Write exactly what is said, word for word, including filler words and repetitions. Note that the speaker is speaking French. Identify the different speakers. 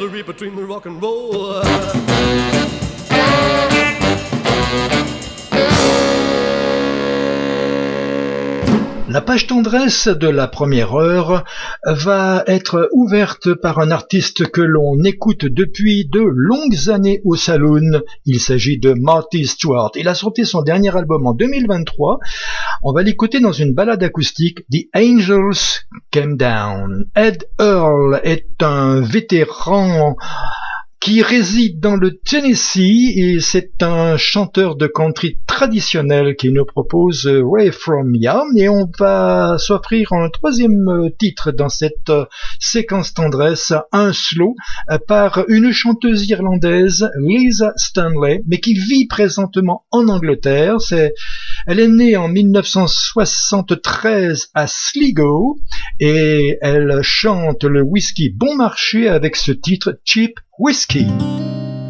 Speaker 1: misery between the rock and roll.
Speaker 2: La page tendresse de la première heure va être ouverte par un artiste que l'on écoute depuis de longues années au saloon. Il s'agit de Marty Stuart. Il a sorti son dernier album en deux mille vingt-trois. On va l'écouter dans une balade acoustique, The Angels Came Down. Ed Earl est un vétéran qui réside dans le Tennessee et c'est un chanteur de country traditionnel qui nous propose Ray From Ya, et on va s'offrir un troisième titre dans cette séquence tendresse, un slow par une chanteuse irlandaise, Lisa Stanley, mais qui vit présentement en Angleterre. C'est, elle est née en dix-neuf cent soixante-treize à Sligo et elle chante le whisky bon marché avec ce titre Cheap Whiskey.